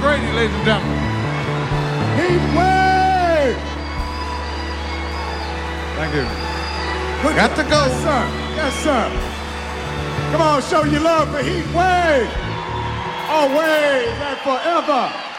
Brady, ladies and gentlemen. Heat Wave! Thank you. Good Got to go. Yes, sir. Yes, sir. Come on, show your love for Heat Wave. Always and forever.